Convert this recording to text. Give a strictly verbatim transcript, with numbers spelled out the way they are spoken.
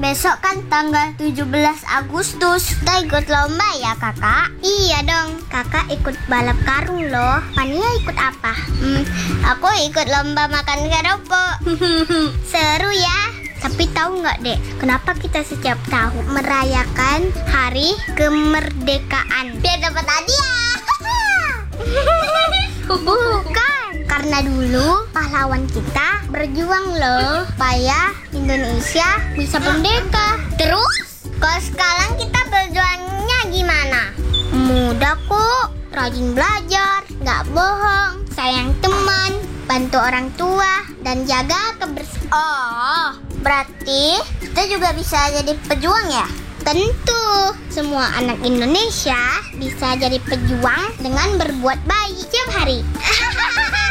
besok kan tanggal tujuh belas Agustus. Kita ikut lomba ya kakak? Iya dong, kakak ikut balap karung loh. Fania ikut apa? Hmm, aku ikut lomba makan keropok. Seru ya. Tapi tahu nggak dek, kenapa kita setiap tahun merayakan hari kemerdekaan? Biar dapat hadiah. Bukan, karena dulu pahlawan kita berjuang loh supaya Indonesia bisa merdeka. Terus, kalau sekarang kita berjuangnya gimana? Mudah kok, rajin belajar, nggak bohong, sayang teman, bantu orang tua, dan jaga kebersihan. Oh, berarti kita juga bisa jadi pejuang ya? Tentu, semua anak Indonesia bisa jadi pejuang dengan berbuat baik setiap hari.